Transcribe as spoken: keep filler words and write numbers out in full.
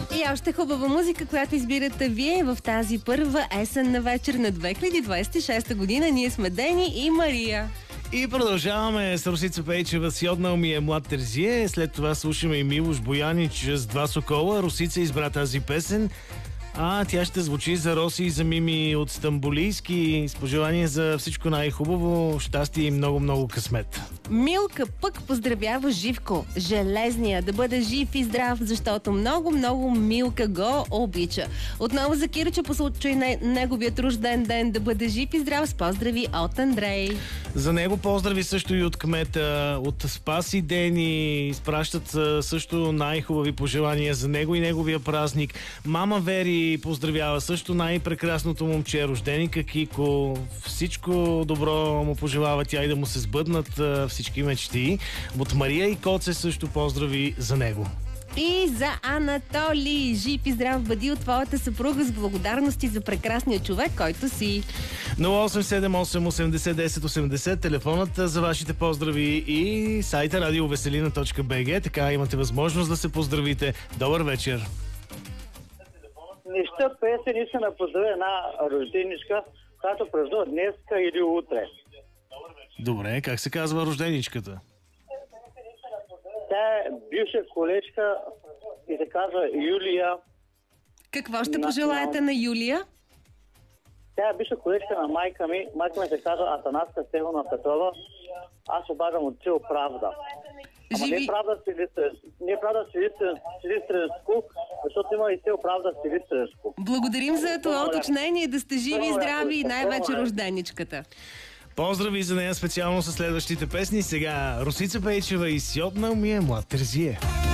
И още хубава музика, която избирате вие в тази първа есенна вечер на две хиляди двадесет и шеста година. Ние сме Дени и Мария. И продължаваме с Росица Пейчева с Йоднал ми е млад Терзие. След това слушаме и Милош Боянич с Два сокола. Росица избра тази песен. А тя ще звучи за Роси и за Мими от Стамбулийски. С пожелание за всичко най-хубаво, щастие и много-много късмет. Милка пък поздравява Живко, железния, да бъде жив и здрав, защото много-много Милка го обича. Отново за Кирчо по случай на неговият рожден ден, да бъде жив и здрав, с поздрави от Андрей. За него поздрави също и от кмета, от Спаси Дени. Изпращат също най-хубави пожелания за него и неговия празник. Мама Вери поздравява също най-прекрасното момче, рожденика Кико. Всичко добро му пожелава тя и да му се сбъднат всички мечти. От Мария и Коце също поздрави за него. И за Анатолий. Жив и здрав бъди от твоята съпруга, с благодарности за прекрасния човек, който си. нула осем седем осем осемдесет десет осемдесет, телефонът за вашите поздрави и сайта радиовеселина точка би джи. Така имате възможност да се поздравите. Добър вечер! Неща песен иска да поздравя една рожденичка, която празнува днеска или утре. Добре, как се казва рожденичката? Тя е бивша колежка и се казва Юлия. Какво ще пожелаете на Юлия? Тя е бивша колежка на майка ми. Майка ми се казва Атанаска Стефана Петрова. Аз обаждам от цел Правда. Ама Живи... не Правда не Правда Силистренско, защото има и цел Правда Силистренско. Благодарим за това уточнение, да сте живи и здрави и най-вече рожденичката. Поздрави за нея специално със следващите песни. Сега Росица Пейчева и Йоднал ми е млад Терзие.